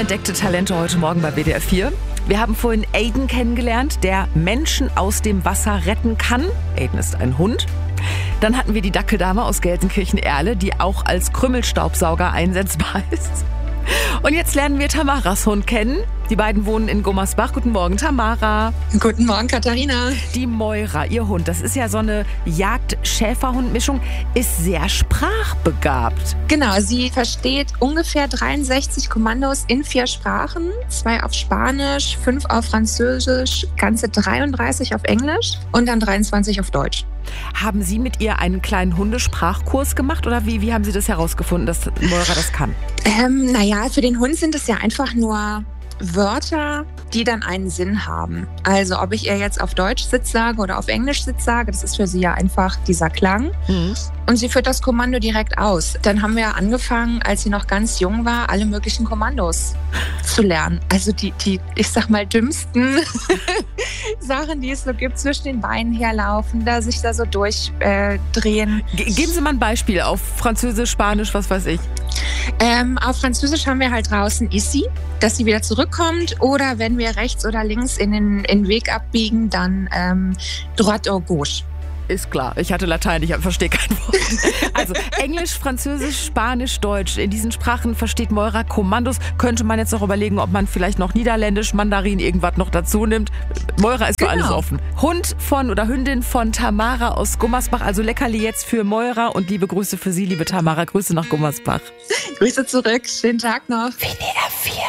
Unentdeckte Talente heute Morgen bei WDR 4. Wir haben vorhin Aiden kennengelernt, der Menschen aus dem Wasser retten kann. Aiden ist ein Hund. Dann hatten wir die Dackeldame aus Gelsenkirchen-Erle, die auch als Krümelstaubsauger einsetzbar ist. Und jetzt lernen wir Tamaras Hund kennen. Die beiden wohnen in Gummersbach. Guten Morgen, Tamara. Guten Morgen, Katharina. Die Moira, ihr Hund, das ist ja so eine Jagd-Schäferhund-Mischung, ist sehr sprachbegabt. Genau, sie versteht ungefähr 63 Kommandos in 4 Sprachen. 2 auf Spanisch, 5 auf Französisch, ganze 33 auf Englisch und dann 23 auf Deutsch. Haben Sie mit ihr einen kleinen Hundesprachkurs gemacht oder wie haben Sie das herausgefunden, dass Moira das kann? Für den Hund sind es ja einfach nur Wörter, die dann einen Sinn haben. Also ob ich ihr jetzt auf Deutsch Sitz sage oder auf Englisch Sitz sage, das ist für sie ja einfach dieser Klang. Und sie führt das Kommando direkt aus. Dann haben wir angefangen, als sie noch ganz jung war, alle möglichen Kommandos zu lernen. Also die ich sag mal, dümmsten Sachen, die es so gibt, zwischen den Beinen herlaufen, da sich da so durchdrehen. Geben Sie mal ein Beispiel auf Französisch, Spanisch, was weiß ich. Auf Französisch haben wir halt draußen ici, dass sie wieder zurückkommt. Oder wenn wir rechts oder links in den Weg abbiegen, dann droite ou gauche. Ist klar, ich hatte Latein, ich verstehe kein Wort. Also Englisch, Französisch, Spanisch, Deutsch. In diesen Sprachen versteht Moira Kommandos. Könnte man jetzt noch überlegen, ob man vielleicht noch Niederländisch, Mandarin, irgendwas noch dazu nimmt. Moira ist für alles offen. Hund oder Hündin von Tamara aus Gummersbach. Also Leckerli jetzt für Moira und liebe Grüße für Sie, liebe Tamara. Grüße nach Gummersbach. Grüße zurück, schönen Tag noch. WDR